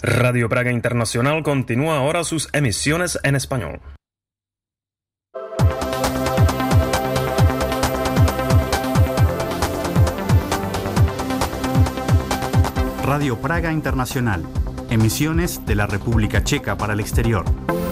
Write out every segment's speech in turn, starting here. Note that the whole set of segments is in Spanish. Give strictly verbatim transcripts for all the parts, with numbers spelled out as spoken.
Radio Praga Internacional continúa ahora sus emisiones en español. Radio Praga Internacional, emisiones de la República Checa para el exterior.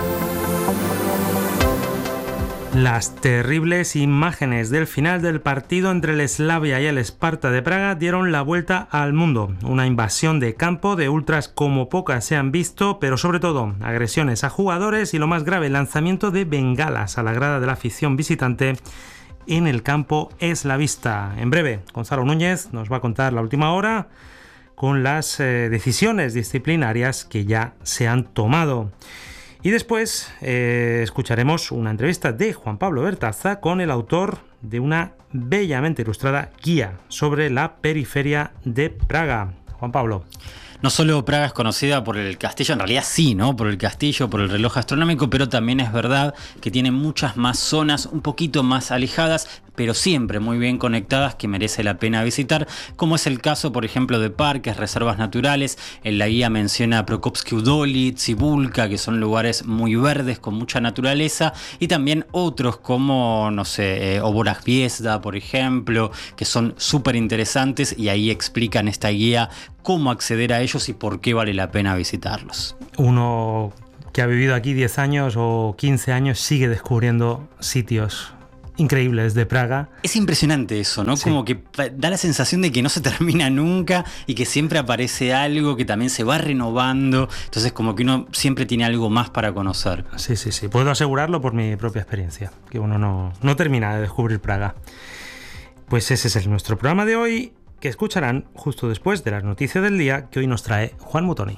Las terribles imágenes del final del partido entre el Slavia y el Sparta de Praga dieron la vuelta al mundo. Una invasión de campo de ultras como pocas se han visto, pero sobre todo agresiones a jugadores y, lo más grave, lanzamiento de bengalas a la grada de la afición visitante en el campo eslavista. En breve, Gonzalo Núñez nos va a contar la última hora con las eh, decisiones disciplinarias que ya se han tomado. Y después eh, escucharemos una entrevista de Juan Pablo Bertaza con el autor de una bellamente ilustrada guía sobre la periferia de Praga. Juan Pablo. No solo Praga es conocida por el castillo, en realidad sí, ¿no? Por el castillo, por el reloj astronómico, pero también es verdad que tiene muchas más zonas un poquito más alejadas, pero siempre muy bien conectadas, que merece la pena visitar, como es el caso, por ejemplo, de parques, reservas naturales. En la guía menciona Prokopsky Udoli, Cibulka, que son lugares muy verdes, con mucha naturaleza, y también otros como, no sé, eh, Oborag Hviezda, por ejemplo, que son súper interesantes, y ahí explican esta guía cómo acceder a ellos y por qué vale la pena visitarlos. Uno que ha vivido aquí diez años o quince años sigue descubriendo sitios increíbles de Praga. Es impresionante eso, ¿no? Sí. Como que da la sensación de que no se termina nunca y que siempre aparece algo que también se va renovando. Entonces como que uno siempre tiene algo más para conocer. Sí, sí, sí. Puedo asegurarlo por mi propia experiencia, que uno no, no termina de descubrir Praga. Pues ese es el, nuestro programa de hoy, que escucharán justo después de las noticias del día que hoy nos trae Juan Mutoni.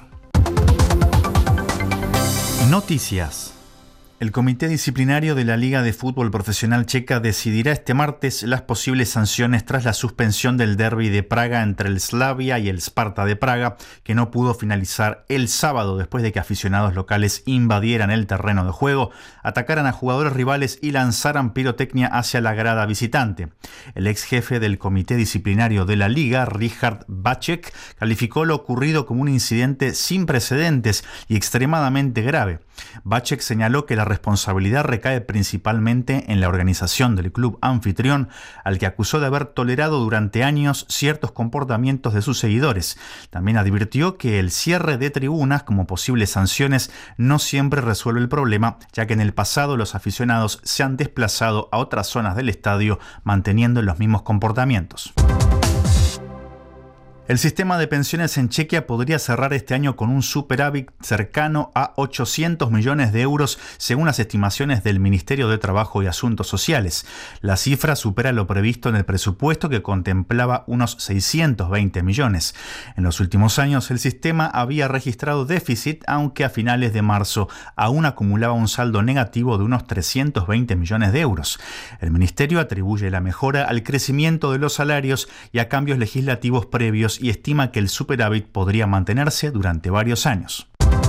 Noticias. El Comité Disciplinario de la Liga de Fútbol Profesional Checa decidirá este martes las posibles sanciones tras la suspensión del derbi de Praga entre el Slavia y el Sparta de Praga, que no pudo finalizar el sábado después de que aficionados locales invadieran el terreno de juego, atacaran a jugadores rivales y lanzaran pirotecnia hacia la grada visitante. El ex jefe del Comité Disciplinario de la Liga, Richard Bacek, calificó lo ocurrido como un incidente sin precedentes y extremadamente grave. Bacek señaló que la responsabilidad recae principalmente en la organización del club anfitrión, al que acusó de haber tolerado durante años ciertos comportamientos de sus seguidores. También advirtió que el cierre de tribunas como posibles sanciones no siempre resuelve el problema, ya que en el pasado los aficionados se han desplazado a otras zonas del estadio manteniendo los mismos comportamientos. El sistema de pensiones en Chequia podría cerrar este año con un superávit cercano a ochocientos millones de euros, según las estimaciones del Ministerio de Trabajo y Asuntos Sociales. La cifra supera lo previsto en el presupuesto, que contemplaba unos seiscientos veinte millones. En los últimos años el sistema había registrado déficit, aunque a finales de marzo aún acumulaba un saldo negativo de unos trescientos veinte millones de euros. El Ministerio atribuye la mejora al crecimiento de los salarios y a cambios legislativos previos, y estima que el superávit podría mantenerse durante varios años.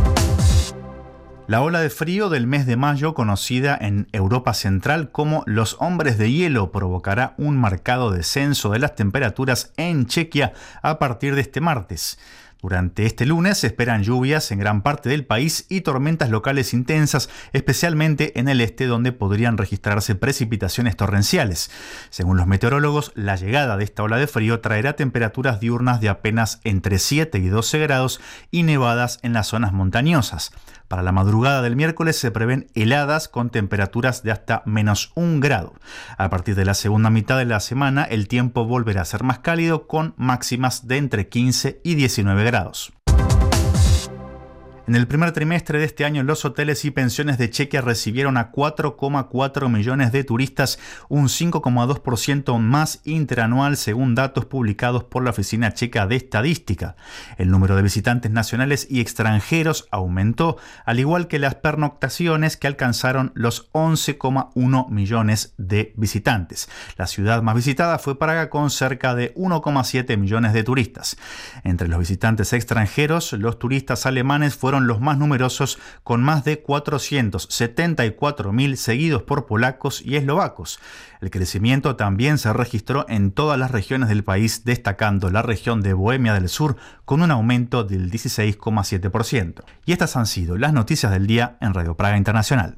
La ola de frío del mes de mayo, conocida en Europa Central como los hombres de hielo, provocará un marcado descenso de las temperaturas en Chequia a partir de este martes. Durante este lunes se esperan lluvias en gran parte del país y tormentas locales intensas, especialmente en el este, donde podrían registrarse precipitaciones torrenciales. Según los meteorólogos, la llegada de esta ola de frío traerá temperaturas diurnas de apenas entre siete y doce grados y nevadas en las zonas montañosas. Para la madrugada del miércoles se prevén heladas con temperaturas de hasta menos un grado. A partir de la segunda mitad de la semana, el tiempo volverá a ser más cálido, con máximas de entre quince y diecinueve grados. En el primer trimestre de este año, los hoteles y pensiones de Chequia recibieron a cuatro coma cuatro millones de turistas, un cinco coma dos por ciento más interanual, según datos publicados por la Oficina Checa de Estadística. El número de visitantes nacionales y extranjeros aumentó, al igual que las pernoctaciones, que alcanzaron los once coma uno millones de visitantes. La ciudad más visitada fue Praga, con cerca de uno coma siete millones de turistas. Entre los visitantes extranjeros, los turistas alemanes fueron fueron los más numerosos, con más de cuatrocientos setenta y cuatro mil, seguidos por polacos y eslovacos. El crecimiento también se registró en todas las regiones del país, destacando la región de Bohemia del Sur con un aumento del dieciséis coma siete por ciento. Y estas han sido las noticias del día en Radio Praga Internacional.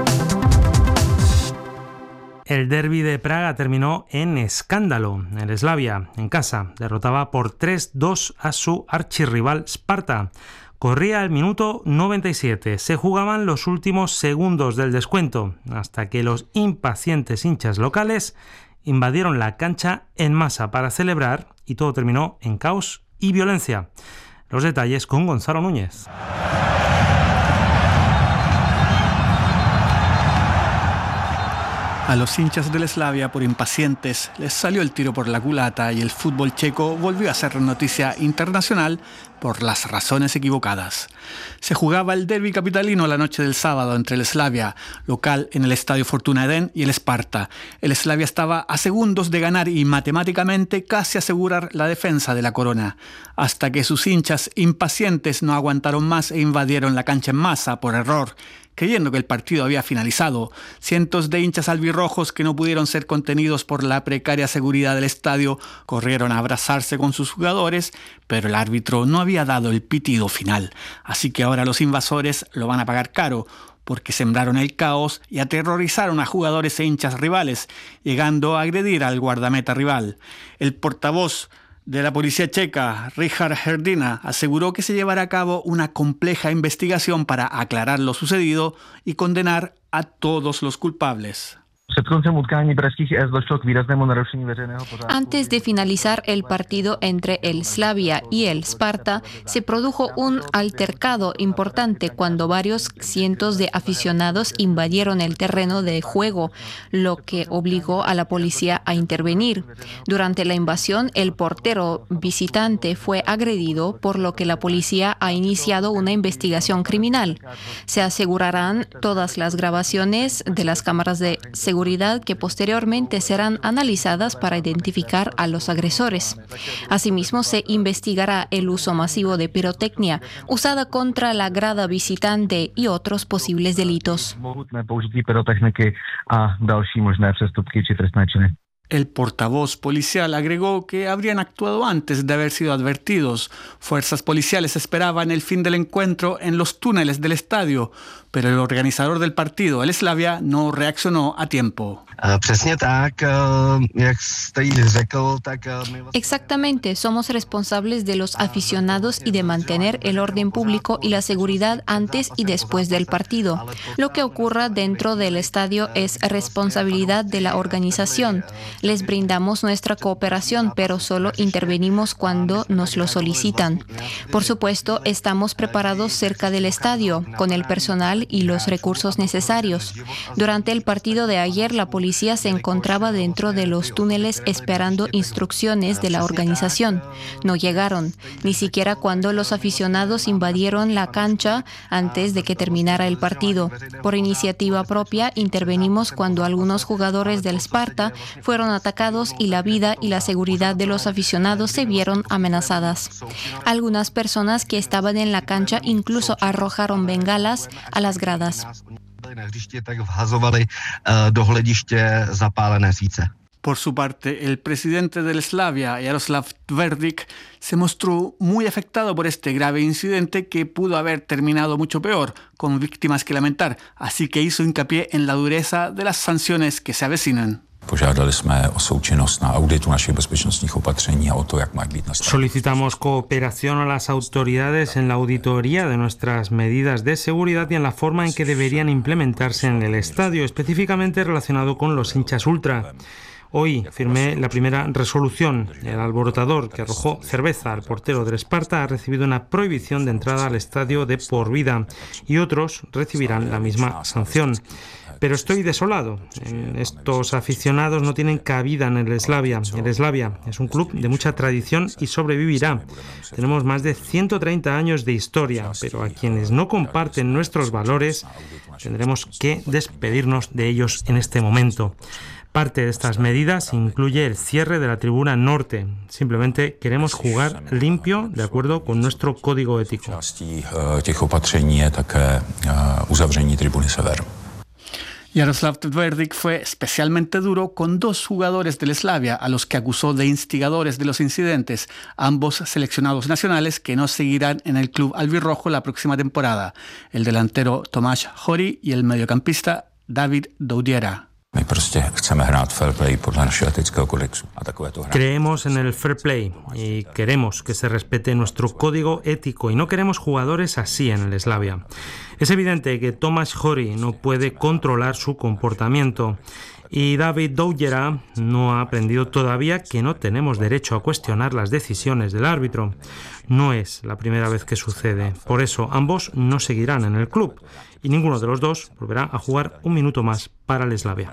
El derbi de Praga terminó en escándalo. El Slavia, en casa, derrotaba por tres dos a su archirrival Sparta. Corría el minuto noventa y siete. Se jugaban los últimos segundos del descuento, hasta que los impacientes hinchas locales invadieron la cancha en masa para celebrar, y todo terminó en caos y violencia. Los detalles con Gonzalo Núñez. A los hinchas del Slavia, por impacientes, les salió el tiro por la culata y el fútbol checo volvió a ser noticia internacional por las razones equivocadas. Se jugaba el derbi capitalino la noche del sábado entre el Slavia, local en el estadio Fortuna Eden, y el Sparta. El Slavia estaba a segundos de ganar y matemáticamente casi asegurar la defensa de la corona, hasta que sus hinchas impacientes no aguantaron más e invadieron la cancha en masa por error, creyendo que el partido había finalizado. Cientos de hinchas albirrojos que no pudieron ser contenidos por la precaria seguridad del estadio corrieron a abrazarse con sus jugadores, pero el árbitro no había dado el pitido final. Así que ahora los invasores lo van a pagar caro, porque sembraron el caos y aterrorizaron a jugadores e hinchas rivales, llegando a agredir al guardameta rival. El portavoz de la policía checa, Richard Hrdina, aseguró que se llevará a cabo una compleja investigación para aclarar lo sucedido y condenar a todos los culpables. Antes de finalizar el partido entre el Slavia y el Sparta, se produjo un altercado importante cuando varios cientos de aficionados invadieron el terreno de juego, lo que obligó a la policía a intervenir. Durante la invasión, el portero visitante fue agredido, por lo que la policía ha iniciado una investigación criminal. Se asegurarán todas las grabaciones de las cámaras de seguridad que posteriormente serán analizadas para identificar a los agresores. Asimismo, se investigará el uso masivo de pirotecnia usada contra la grada visitante y otros posibles delitos. El portavoz policial agregó que habrían actuado antes de haber sido advertidos. Fuerzas policiales esperaban el fin del encuentro en los túneles del estadio, pero el organizador del partido, el Slavia, no reaccionó a tiempo. Exactamente, somos responsables de los aficionados y de mantener el orden público y la seguridad antes y después del partido. Lo que ocurra dentro del estadio es responsabilidad de la organización. Les brindamos nuestra cooperación, pero solo intervenimos cuando nos lo solicitan. Por supuesto, estamos preparados cerca del estadio, con el personal y los recursos necesarios. Durante el partido de ayer, la policía se encontraba dentro de los túneles esperando instrucciones de la organización. No llegaron, ni siquiera cuando los aficionados invadieron la cancha antes de que terminara el partido. Por iniciativa propia, intervenimos cuando algunos jugadores del Sparta fueron atacados y la vida y la seguridad de los aficionados se vieron amenazadas. Algunas personas que estaban en la cancha incluso arrojaron bengalas a las gradas. Por su parte, el presidente del Slavia, Jaroslav Tverdik, se mostró muy afectado por este grave incidente que pudo haber terminado mucho peor, con víctimas que lamentar, así que hizo hincapié en la dureza de las sanciones que se avecinan. Solicitamos cooperación a las autoridades en la auditoría de nuestras medidas de seguridad y en la forma en que deberían implementarse en el estadio, específicamente relacionado con los hinchas ultra. Hoy firmé la primera resolución. El alborotador que arrojó cerveza al portero del Sparta ha recibido una prohibición de entrada al estadio de por vida y otros recibirán la misma sanción. Pero estoy desolado. Estos aficionados no tienen cabida en el Slavia. El Slavia es un club de mucha tradición y sobrevivirá. Tenemos más de ciento treinta años de historia, pero a quienes no comparten nuestros valores tendremos que despedirnos de ellos en este momento. Parte de estas medidas incluye el cierre de la tribuna norte. Simplemente queremos jugar limpio de acuerdo con nuestro código ético. Jaroslav Tvrdik fue especialmente duro con dos jugadores del Slavia a los que acusó de instigadores de los incidentes, ambos seleccionados nacionales que no seguirán en el club albirrojo la próxima temporada, el delantero Tomáš Hori y el mediocampista David Doudiera. Creemos en el fair play y queremos que se respete nuestro código ético y no queremos jugadores así en el Slavia. Es evidente que Tomáš Hori no puede controlar su comportamiento y David Doudiera no ha aprendido todavía que no tenemos derecho a cuestionar las decisiones del árbitro. No es la primera vez que sucede, por eso ambos no seguirán en el club y ninguno de los dos volverá a jugar un minuto más para el Slavia.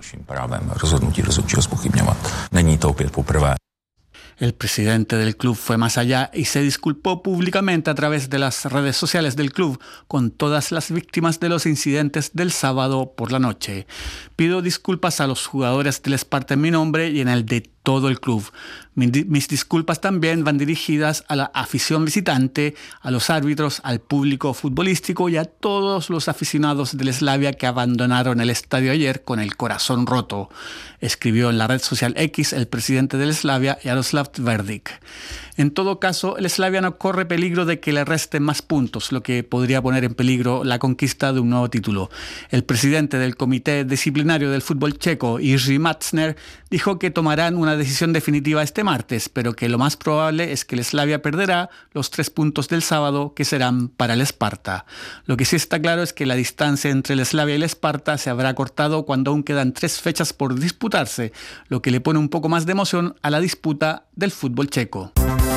El presidente del club fue más allá y se disculpó públicamente a través de las redes sociales del club con todas las víctimas de los incidentes del sábado por la noche. Pido disculpas a los jugadores del Sparta en mi nombre y en el de todo el club. Mis disculpas también van dirigidas a la afición visitante, a los árbitros, al público futbolístico y a todos los aficionados del Slavia que abandonaron el estadio ayer con el corazón roto, escribió en la red social X el presidente del Slavia, Jaroslav Tvrdik. En todo caso, el Slavia no corre peligro de que le resten más puntos, lo que podría poner en peligro la conquista de un nuevo título. El presidente del Comité Disciplinario del Fútbol Checo, Jiří Matzner, dijo que tomarán una decisión definitiva este martes, pero que lo más probable es que el Slavia perderá los tres puntos del sábado que serán para el Sparta. Lo que sí está claro es que la distancia entre el Slavia y el Sparta se habrá cortado cuando aún quedan tres fechas por disputarse, lo que le pone un poco más de emoción a la disputa del fútbol checo.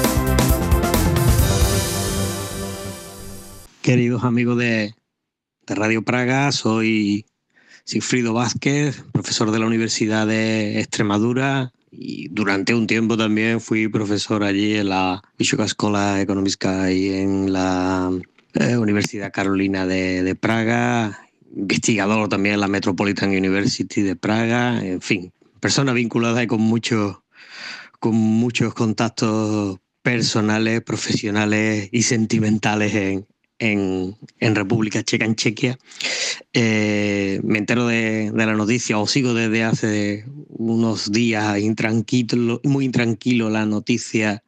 Queridos amigos de, de Radio Praga, soy Sigfrido Vázquez, profesor de la Universidad de Extremadura y durante un tiempo también fui profesor allí en la Vysoká škola ekonomická y en la eh, Universidad Carolina de, de Praga, investigador también en la Metropolitan University de Praga, en fin, persona vinculada y con muchos con muchos contactos personales, profesionales y sentimentales en En, en República Checa, en Chequia. Eh, me entero de, de la noticia, o sigo desde hace unos días intranquilo, muy intranquilo la noticia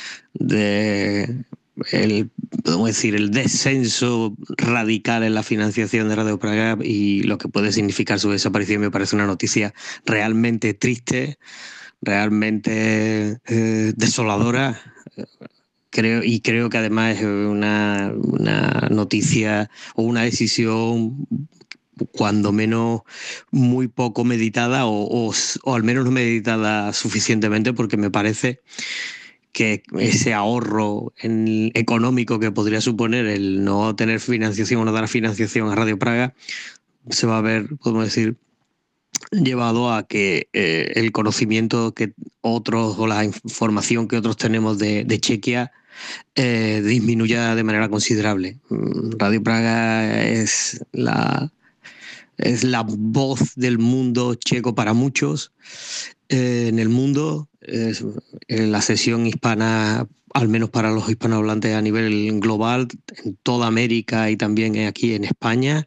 de el, podemos decir, el descenso radical en la financiación de Radio Praga y lo que puede significar su desaparición. Me parece una noticia realmente triste, realmente eh, desoladora. Creo, y creo que además es una, una noticia o una decisión cuando menos muy poco meditada o, o, o al menos no meditada suficientemente, porque me parece que ese ahorro en, económico que podría suponer el no tener financiación o no dar financiación a Radio Praga se va a ver, podemos decir, llevado a que eh, el conocimiento que otros o la información que otros tenemos de, de Chequia eh, disminuya de manera considerable. Radio Praga es la, es la voz del mundo checo para muchos eh, en el mundo. Es la sesión hispana, al menos para los hispanohablantes a nivel global, en toda América y también aquí en España.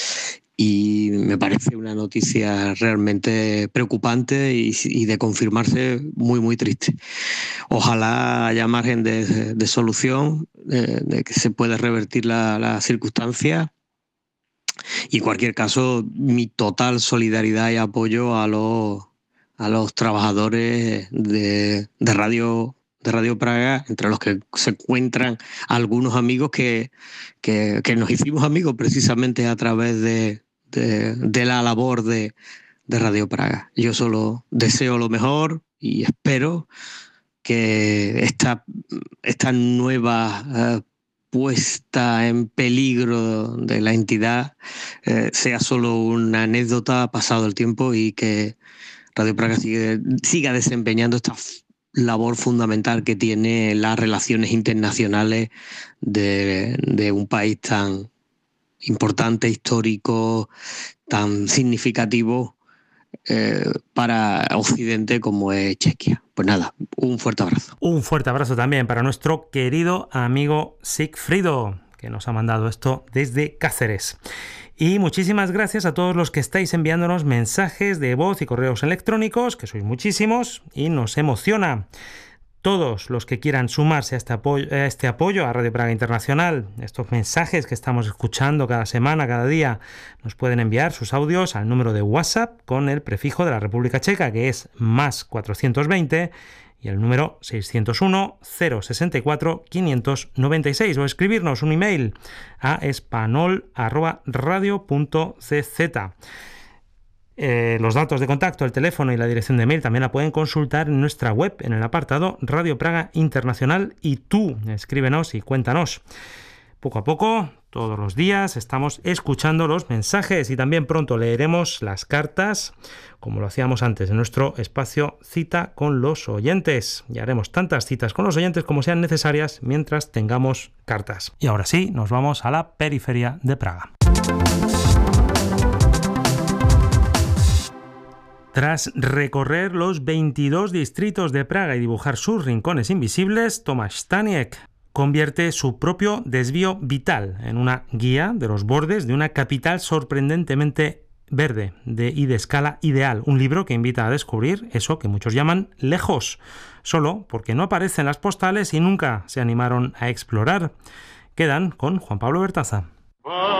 Y me parece una noticia realmente preocupante y, y de confirmarse muy, muy triste. Ojalá haya margen de, de solución, de, de que se pueda revertir la, la circunstancia. Y en cualquier caso, mi total solidaridad y apoyo a los, a los trabajadores de, de Radio de Radio Praga, entre los que se encuentran algunos amigos que, que, que nos hicimos amigos precisamente a través de, de, de la labor de, de Radio Praga. Yo solo deseo lo mejor y espero que esta, esta nueva eh, puesta en peligro de la entidad eh, sea solo una anécdota pasado el tiempo y que Radio Praga siga, siga desempeñando esta labor fundamental que tiene las relaciones internacionales de, de un país tan importante, histórico, tan significativo eh, para Occidente como es Chequia. Pues nada, un fuerte abrazo. Un fuerte abrazo también para nuestro querido amigo Sigfrido, que nos ha mandado esto desde Cáceres. Y muchísimas gracias a todos los que estáis enviándonos mensajes de voz y correos electrónicos, que sois muchísimos y nos emociona. Todos los que quieran sumarse a este apoyo, a este apoyo a Radio Praga Internacional, estos mensajes que estamos escuchando cada semana, cada día, nos pueden enviar sus audios al número de WhatsApp con el prefijo de la República Checa, que es más cuatrocientos veinte, y el número seiscientos uno, cero sesenta y cuatro, quinientos noventa y seis, o escribirnos un email a espanol arroba radio punto c z. Eh, los datos de contacto, el teléfono y la dirección de mail también la pueden consultar en nuestra web, en el apartado Radio Praga Internacional. Y tú, escríbenos y cuéntanos. Poco a poco, todos los días, estamos escuchando los mensajes y también pronto leeremos las cartas, como lo hacíamos antes en nuestro espacio Cita con los Oyentes. Y haremos tantas citas con los oyentes como sean necesarias mientras tengamos cartas. Y ahora sí, nos vamos a la periferia de Praga. Tras recorrer los veintidós distritos de Praga y dibujar sus rincones invisibles, Tomáš Staněk convierte su propio desvío vital en una guía de los bordes de una capital sorprendentemente verde de, y de escala ideal. Un libro que invita a descubrir eso que muchos llaman lejos, solo porque no aparecen las postales y nunca se animaron a explorar. Quedan con Juan Pablo Bertaza.